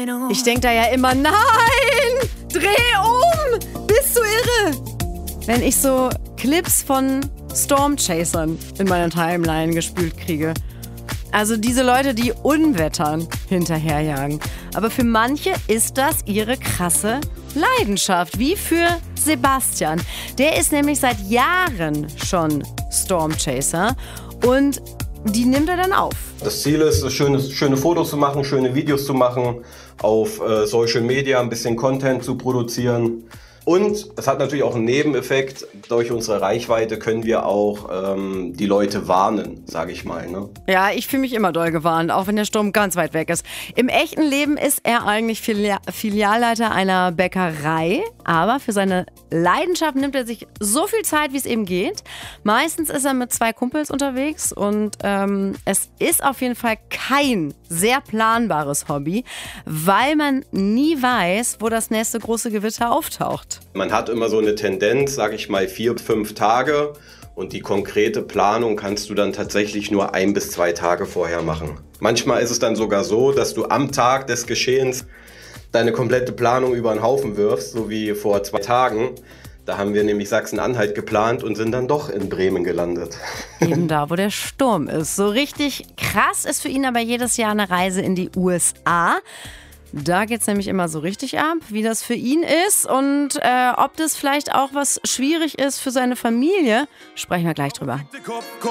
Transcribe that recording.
Ich denke da ja immer, nein, dreh um, bist du irre? Wenn ich so Clips von Stormchasern in meiner Timeline gespült kriege. Also diese Leute, die Unwettern hinterherjagen. Aber für manche ist das ihre krasse Leidenschaft, wie für Sebastian. Der ist nämlich seit Jahren schon Stormchaser und die nimmt er dann auf. Das Ziel ist, schöne Fotos zu machen, schöne Videos zu machen, auf Social Media ein bisschen Content zu produzieren. Und es hat natürlich auch einen Nebeneffekt. Durch unsere Reichweite können wir auch die Leute warnen, sage ich mal. Ne? Ja, ich fühle mich immer doll gewarnt, auch wenn der Sturm ganz weit weg ist. Im echten Leben ist er eigentlich Filialleiter einer Bäckerei. Aber für seine Leidenschaft nimmt er sich so viel Zeit, wie es eben geht. Meistens ist er mit 2 Kumpels unterwegs. Und es ist auf jeden Fall kein sehr planbares Hobby, weil man nie weiß, wo das nächste große Gewitter auftaucht. Man hat immer so eine Tendenz, sage ich mal, 4-5 Tage und die konkrete Planung kannst du dann tatsächlich nur 1 bis 2 Tage vorher machen. Manchmal ist es dann sogar so, dass du am Tag des Geschehens deine komplette Planung über den Haufen wirfst, so wie vor 2 Tagen. Da haben wir nämlich Sachsen-Anhalt geplant und sind dann doch in Bremen gelandet. Eben da, wo der Sturm ist. So richtig krass ist für ihn aber jedes Jahr eine Reise in die USA. Da geht's nämlich immer so richtig ab, wie das für ihn ist und ob das vielleicht auch was schwierig ist für seine Familie, sprechen wir gleich drüber.